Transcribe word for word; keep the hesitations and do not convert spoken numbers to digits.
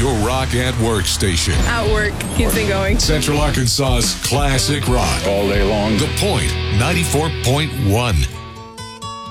your rock at work station. At work. Keeps me going. Central Arkansas's classic rock. All day long. The Point, ninety-four point one.